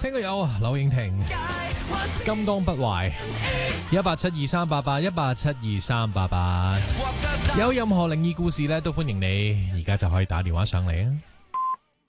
聽過有柳應廷、金剛不壞，1872388，1872388。有任何靈異故事咧，都歡迎你，而家就可以打電話上嚟啊！